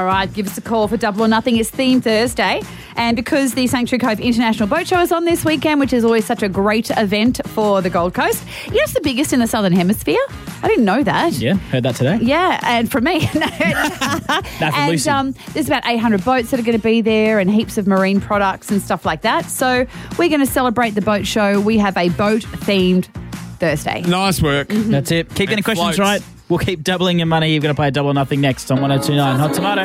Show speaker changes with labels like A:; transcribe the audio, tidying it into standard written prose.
A: All right, give us a call for Double or Nothing. It's Theme Thursday. And because the Sanctuary Cove International Boat Show is on this weekend, which is always such a great event for the Gold Coast, it's the biggest in the Southern Hemisphere. I didn't know that.
B: Yeah, heard that today.
A: Yeah, and from me.
B: Lucy.
A: There's about 800 boats that are going to be there and heaps of marine products and stuff like that. So we're going to celebrate the boat show. We have a boat-themed Thursday.
C: Nice work.
B: That's it. Keep getting questions
C: floats.
B: right. We'll keep doubling your money. You're going to play Double or Nothing next on 102.9 Hot Tomato.